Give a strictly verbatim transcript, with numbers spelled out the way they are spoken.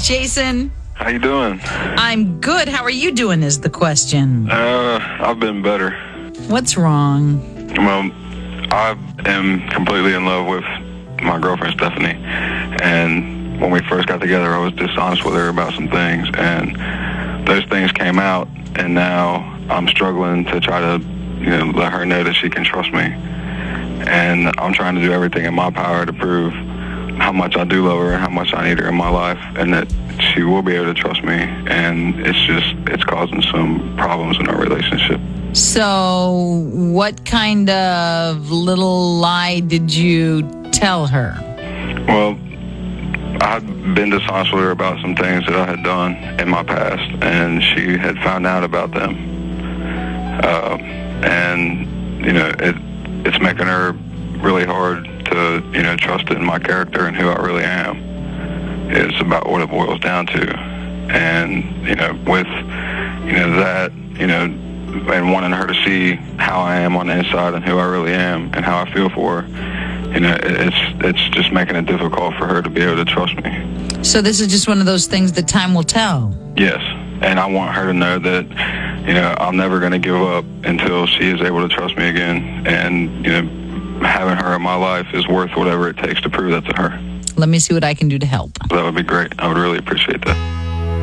Jason. How you doing? I'm good. How are you doing is the question. Uh, I've been better. What's wrong? Well, I am completely in love with my girlfriend, Stephanie. And when we first got together, I was dishonest with her about some things. And those things came out. And now I'm struggling to try to, you know, let her know that she can trust me. And I'm trying to do everything in my power to prove how much I do love her and how much I need her in my life, and that she will be able to trust me. And it's just, it's causing some problems in our relationship. So what kind of little lie did you tell her? Well, I'd been dishonest with her about some things that I had done in my past, and she had found out about them. Uh, and, you know, it it's making her really hard to, you know, trust in my character and who I really am. It's about what it boils down to. And, you know, with, you know, that, you know, and wanting her to see how I am on the inside and who I really am and how I feel for her, you know, it's it's just making it difficult for her to be able to trust me. So this is just one of those things that time will tell. Yes, and I want her to know that, you know, I'm never going to give up until she is able to trust me again. And, you know, having her in my life is worth whatever it takes to prove that to her. Let me see what I can do to help. That would be great. I would really appreciate that.